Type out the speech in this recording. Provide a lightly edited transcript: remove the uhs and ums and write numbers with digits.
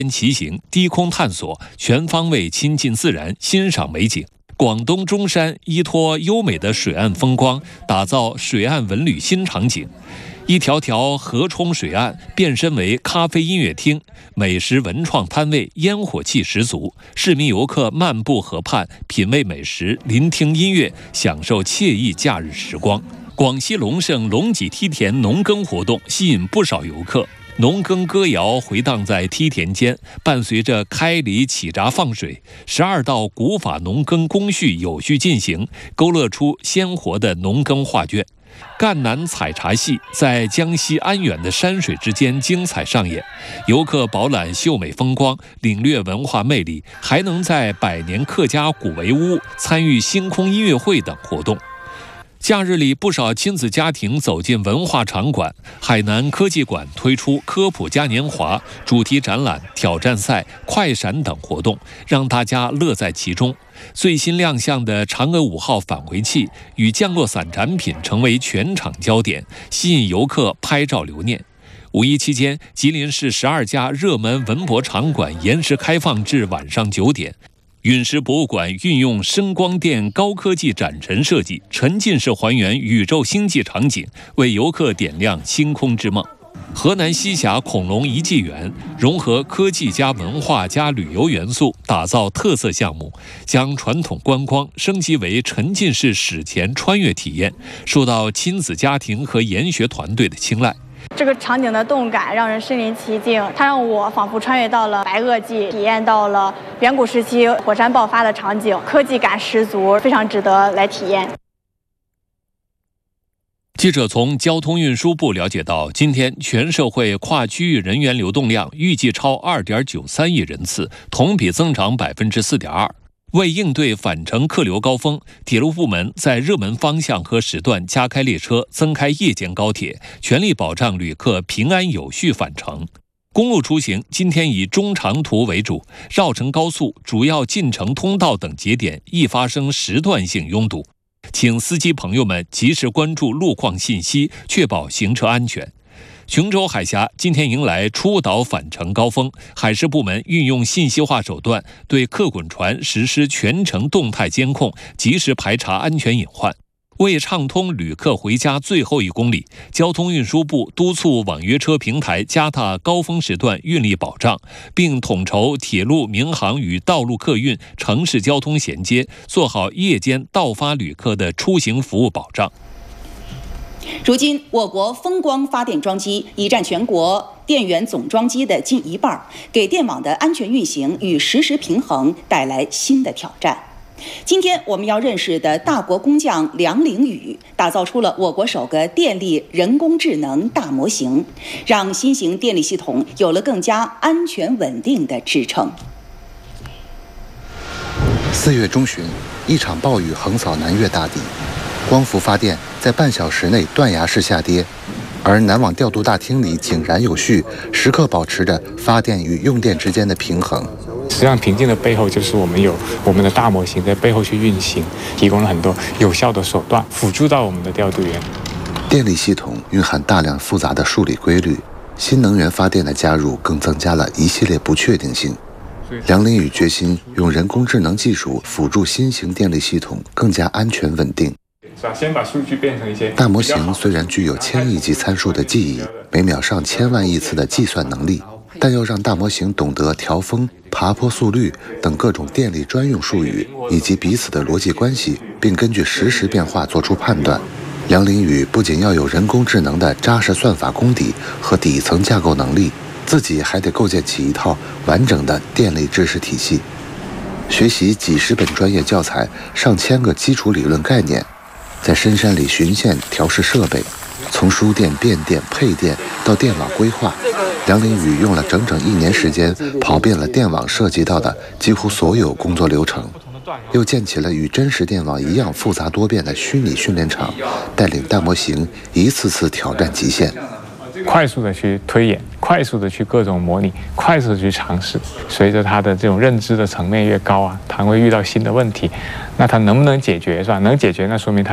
骑行、低空探索，全方位亲近自然，欣赏美景。广东中山依托优美的水岸风光，打造水岸文旅新场景。一条条河冲水岸变身为咖啡音乐厅，美食文创摊位烟火气十足，市民游客漫步河畔，品味美食，聆听音乐，享受惬意假日时光。广西龙胜龙脊梯田农耕活动吸引不少游客。农耕歌谣回荡在梯田间，伴随着开犁起闸放水，12道古法农耕工序有序进行，勾勒出鲜活的农耕画卷。赣南采茶戏在江西安远的山水之间精彩上演，游客饱览秀美风光，领略文化魅力，还能在百年客家古围屋参与星空音乐会等活动。假日里，不少亲子家庭走进文化场馆。海南科技馆推出科普嘉年华、主题展览、挑战赛、快闪等活动，让大家乐在其中。最新亮相的嫦娥5号返回器与降落伞展品成为全场焦点，吸引游客拍照留念。五一期间，吉林市12家热门文博场馆延时开放至晚上9点。陨石博物馆运用声光电高科技展陈设计，沉浸式还原宇宙星际场景，为游客点亮星空之梦。河南西峡恐龙遗迹园融合科技加文化加旅游元素，打造特色项目，将传统观光升级为沉浸式史前穿越体验，受到亲子家庭和研学团队的青睐。 这个场景的动感让人身临其境，它让我仿佛穿越到了白垩纪，体验到了远古时期火山爆发的场景，科技感十足，非常值得来体验。 记者从交通运输部了解到，今天全社会跨区域人员流动量预计超2.93亿人次，同比增长4.2%。为应对返程客流高峰，铁路部门在热门方向和时段加开列车，增开夜间高铁，全力保障旅客平安有序返程。公路出行今天以中长途为主，绕城高速、主要进城通道等节点易发生时段性拥堵，请司机朋友们及时关注路况信息，确保行车安全。琼州海峡今天迎来出岛返程高峰，海事部门运用信息化手段，对客滚船实施全程动态监控，及时排查安全隐患。为畅通旅客回家最后1公里，交通运输部督促网约车平台加大高峰时段运力保障，并统筹铁路、民航与道路客运、城市交通衔接，做好夜间到发旅客的出行服务保障。 如今，我国风光发电装机已占全国电源总装机的近1半，给电网的安全运行与实时平衡带来新的挑战。今天我们要认识的大国工匠梁凌宇，打造出了我国首个电力人工智能大模型，让新型电力系统有了更加安全稳定的支撑。 4月中旬，一场暴雨横扫南粤大地。光伏发电在半小时内断崖式下跌，而南网调度大厅里井然有序，时刻保持着发电与用电之间的平衡。 实际上，平静的背后就是我们有我们的大模型在背后去运行，提供了很多有效的手段，辅助到我们的调度员。 电力系统蕴含大量复杂的数理规律，新能源发电的加入更增加了一系列不确定性。梁凌宇决心用人工智能技术辅助新型电力系统更加安全稳定。 先把数据变成一些大模型虽然具有1000亿级参数的记忆，每秒上千万亿次的计算能力，但要让大模型懂得调峰、爬坡速率等各种电力专用术语以及彼此的逻辑关系，并根据实时变化做出判断。梁凌宇不仅要有人工智能的扎实算法功底和底层架构能力，自己还得构建起一套完整的电力知识体系，学习几十本专业教材、上千个基础理论概念。在深山里巡线调试设备，从输电、变电、配电到电网规划，梁凌宇用了整整1年时间，跑遍了电网涉及到的几乎所有工作流程，又建起了与真实电网一样复杂多变的虚拟训练场，带领大模型一次次挑战极限。 快速的去推演，快速的去各种模拟，快速的去尝试。随着他的这种认知的层面越高啊，他会遇到新的问题，那他能不能解决是吧？能解决，那说明他